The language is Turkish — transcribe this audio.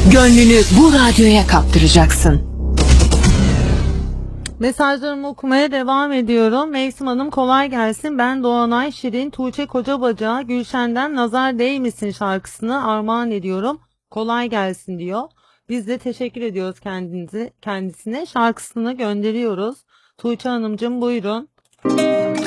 Gönlünü bu radyoya kaptıracaksın. Mesajlarımı okumaya devam ediyorum. Mevsim Hanım kolay gelsin. Ben Doğanay Şirin, Tuğçe Kocabacağı, Gülşen'den Nazar Değmesin şarkısını armağan ediyorum. Kolay gelsin diyor. Biz de teşekkür ediyoruz kendisine. Şarkısını gönderiyoruz. Tuğçe Hanımcığım buyurun.